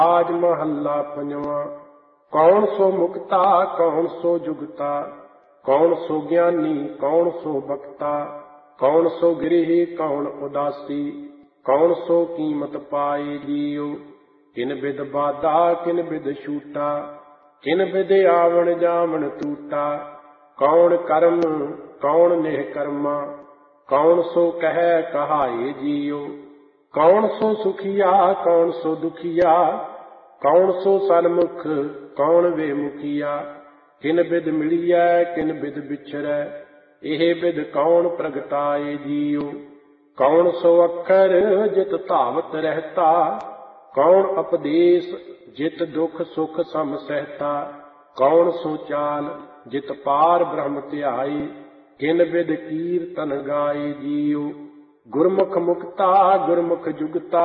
ਆਜ ਮਹੱਲਾ ਪੰਜਵਾਂ। ਕੌਣ ਸੋ ਮੁਕਤਾ ਕੌਣ ਸੋ ਜੁਗਤਾ, ਕੌਣ ਸੋ ਗਿਆਨੀ ਕੌਣ ਸੋ ਬਖਤਾ, ਕੌਣ ਸੋ ਗ੍ਰਹਿ ਕੌਣ ਉਦਾਸੀ, ਕੌਣ ਸੋ ਕੀਮਤ ਪਾਏ ਜੀਉ। ਕਿਨ ਬਿਦ ਬਾਧਾ ਕਿਨ ਬਿਦ ਛੂਟਾ, ਕਿਨ ਬਿਦ ਆਵਣ ਜਾਵਣ ਟੂਟਾ, ਕੌਣ ਕਰਮ ਕੌਣ ਨਿਹ ਕਰਮਾ, ਕੌਣ ਸੋ ਕਹਿ ਕਹਾਏ ਜੀਉ। ਕੌਣ ਸੋ ਸੁਖੀਆ ਕੌਣ ਸੋ ਦੁਖੀਆ, ਕੌਣ ਸੋ ਸਨਮੁਖ ਕੌਣ ਵੇਮੁਖੀਆ, ਕਿਨ ਬਿਦ ਮਿਲੀਐ ਕਿਨ ਬਿਦ ਵਿਛਰੈ, ਇਹ ਬਿਦ ਕੌਣ ਪ੍ਰਗਟਾਏ ਜੀਉ। ਕੌਣ ਸੋ ਅੱਖਰ ਜਿਤ ਧਾਵਤ ਰਹਿਤਾ, ਕੌਣ ਉਪਦੇਸ਼ ਜਿਤ ਦੁਖ ਸੁਖ ਸਮ ਸਹਿਤਾ, ਕੌਣ ਸੋ ਚਾਲ ਜਿਤ ਪਾਰ ਬ੍ਰਹਮ ਧਿਆਈ, ਕਿਨ ਬਿਦ ਕੀਰਤਨ ਗਾਏ ਜੀਉ। ਗੁਰਮੁਖ ਮੁਕਤਾ ਗੁਰਮੁਖ ਜੁਗਤਾ,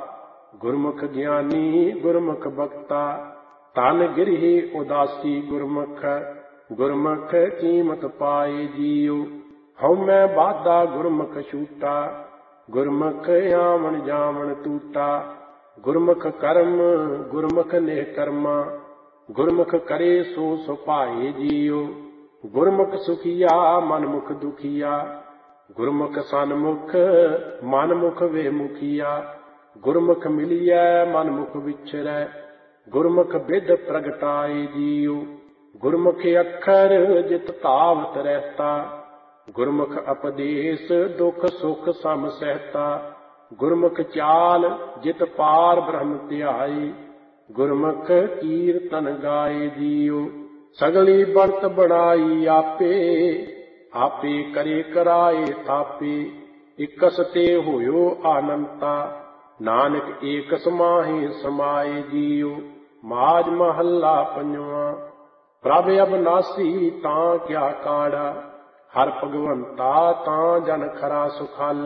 ਗੁਰਮੁਖ ਗਿਆਨੀ ਗੁਰਮੁਖ ਬਖਤਾ, ਤਨ ਗਿਰਹਿ ਉਦਾਸੀ ਗੁਰਮੁਖ, ਗੁਰਮੁਖ ਕੀਮਤ ਪਾਏ ਜੀਉ। ਹਉਮੈ ਬਾਧਾ ਗੁਰਮੁਖ ਛੂਟਾ, ਗੁਰਮੁਖ ਆਵਣ ਜਾਵਣ ਟੂਟਾ, ਗੁਰਮੁਖ ਕਰਮ ਗੁਰਮੁਖ ਨਿਹ ਕਰਮਾ, ਗੁਰਮੁਖ ਕਰੇ ਸੋ ਸੁਭਾਏ ਜੀਉ। ਗੁਰਮੁਖ ਸੁਖੀਆ ਮਨਮੁਖ ਦੁਖੀਆ, ਗੁਰਮੁਖ ਸਨਮੁਖ ਮਨਮੁਖ ਵੇਮੁਖੀਆ, ਗੁਰਮੁਖ ਮਿਲੀਐ ਮਨਮੁਖ ਵਿਛਰੈ, ਗੁਰਮੁਖ ਬਿਦ ਪ੍ਰਗਟਾਏ ਜੀਉ। ਗੁਰਮੁਖ ਅੱਖਰ ਜਿਤ ਧਾਵਤ ਰਹਿਤਾ, ਗੁਰਮੁਖ ਉਪਦੇਸ਼ ਦੁਖ ਸੁਖ ਸਮ ਸਹਿਤਾ, ਗੁਰਮੁਖ ਚਾਲ ਜਿਤ ਪਾਰ ਬ੍ਰਹਮ ਧਿਆਈ, ਗੁਰਮੁਖ ਕੀਰਤਨ ਗਾਏ ਜੀਉ। ਸਗਲੀ ਬਣਤ ਬਣਾਈ ਆਪੇ, ਆਪੇ ਕਰੇ ਕਰਾਏ ਥਾਪੇ, ਇਕਸ ਤੇ ਹੋਇਓ ਆਨੰਤਾ, ਨਾਨਕ ਏਕ ਸਮਾਹੀ ਸਮਾਏ ਜੀਉ। ਮਾਝ ਮਹੱਲਾ ਪੰਜਵਾਂ। ਪ੍ਰਭ ਅਬਨਾਸੀ ਤਾਂ ਕਿਆ ਕਾੜਾ, ਹਰ ਭਗਵੰਤਾ ਤਾਂ ਜਨ ਖਰਾ ਸੁਖਾਲਾ।